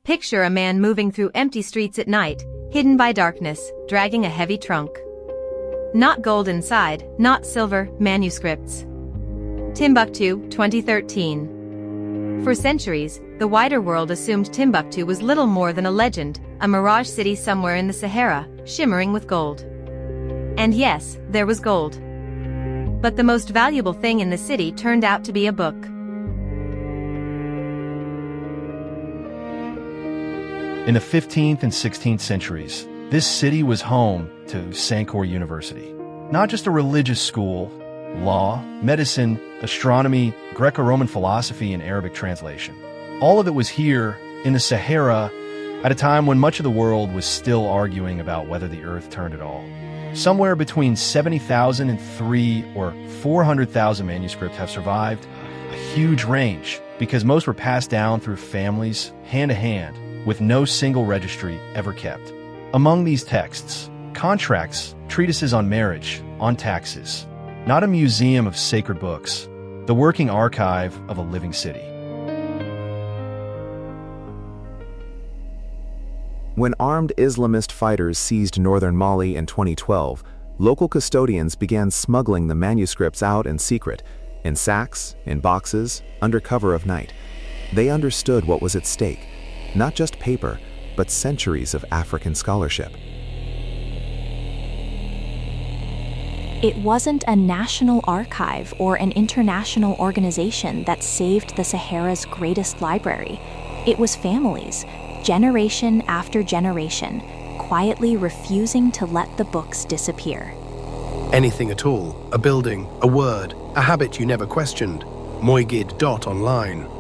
Picture a man moving through empty streets at night, hidden by darkness, dragging a heavy trunk. Not gold inside, not silver, manuscripts. Timbuktu, 2013. For centuries, the wider world assumed Timbuktu was little more than a legend, a mirage city somewhere in the Sahara, shimmering with gold. And yes, there was gold. But the most valuable thing in the city turned out to be a book. In the 15th and 16th centuries, this city was home to Sankore University. Not just a religious school, law, medicine, astronomy, Greco-Roman philosophy, and Arabic translation. All of it was here in the Sahara at a time when much of the world was still arguing about whether the earth turned at all. Somewhere between 70,000 and 300,000 or 400,000 manuscripts have survived, a huge range, because most were passed down through families, hand to hand, with no single registry ever kept. Among these texts, contracts, treatises on marriage, on taxes, not a museum of sacred books, the working archive of a living city. When armed Islamist fighters seized northern Mali in 2012, local custodians began smuggling the manuscripts out in secret, in sacks, in boxes, under cover of night. They understood what was at stake, not just paper, but centuries of African scholarship. It wasn't a national archive or an international organization that saved the Sahara's greatest library. It was families, generation after generation, quietly refusing to let the books disappear. Anything at all, a building, a word, a habit you never questioned. Moigid.online.